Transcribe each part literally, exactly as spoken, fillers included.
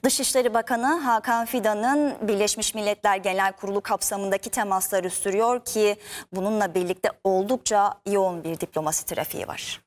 Dışişleri Bakanı Hakan Fidan'ın Birleşmiş Milletler Genel Kurulu kapsamındaki temasları sürüyor ki bununla birlikte oldukça yoğun bir diplomasi trafiği var.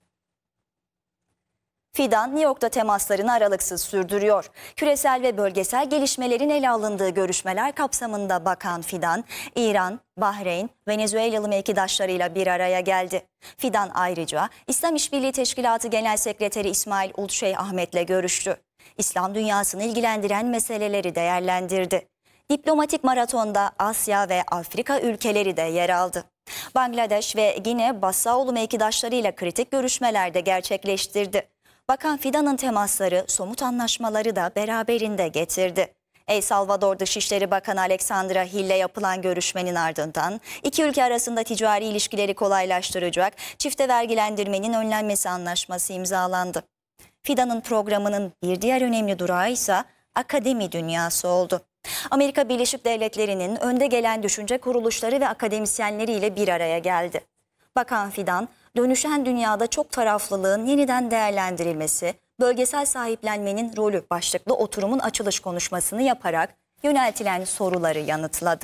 Fidan, New York'ta temaslarını aralıksız sürdürüyor. Küresel ve bölgesel gelişmelerin ele alındığı görüşmeler kapsamında Bakan Fidan, İran, Bahreyn, Venezuelalı mevkidaşlarıyla bir araya geldi. Fidan ayrıca İslam İşbirliği Teşkilatı Genel Sekreteri İsmail Ulçey Ahmet'le görüştü. İslam dünyasını ilgilendiren meseleleri değerlendirdi. Diplomatik maratonda Asya ve Afrika ülkeleri de yer aldı. Bangladeş ve Gine-Bissau'lu mevkidaşlarıyla kritik görüşmeler de gerçekleştirdi. Bakan Fidan'ın temasları somut anlaşmaları da beraberinde getirdi. El Salvador Dışişleri Bakanı Alexandra Hill'le yapılan görüşmenin ardından iki ülke arasında ticari ilişkileri kolaylaştıracak çifte vergilendirmenin önlenmesi anlaşması imzalandı. Fidan'ın programının bir diğer önemli durağı ise akademi dünyası oldu. Amerika Birleşik Devletleri'nin önde gelen düşünce kuruluşları ve akademisyenleriyle bir araya geldi. Bakan Fidan, dönüşen dünyada çok taraflılığın yeniden değerlendirilmesi, bölgesel sahiplenmenin rolü başlıklı oturumun açılış konuşmasını yaparak yöneltilen soruları yanıtladı.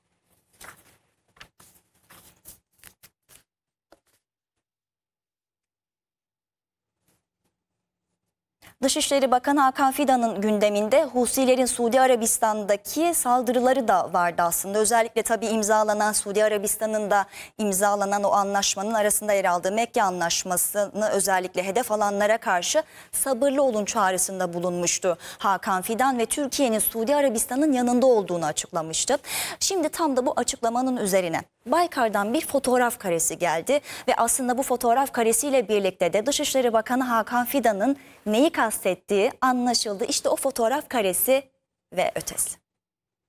Dışişleri Bakanı Hakan Fidan'ın gündeminde Husilerin Suudi Arabistan'daki saldırıları da vardı aslında. Özellikle tabii imzalanan Suudi Arabistan'ın da imzalanan o anlaşmanın arasında yer aldığı Mekke Anlaşması'nı özellikle hedef alanlara karşı sabırlı olun çağrısında bulunmuştu. Hakan Fidan ve Türkiye'nin Suudi Arabistan'ın yanında olduğunu açıklamıştı. Şimdi tam da bu açıklamanın üzerine Baykar'dan bir fotoğraf karesi geldi ve aslında bu fotoğraf karesiyle birlikte de Dışişleri Bakanı Hakan Fidan'ın neyi kastettiği anlaşıldı. İşte o fotoğraf karesi ve ötesi.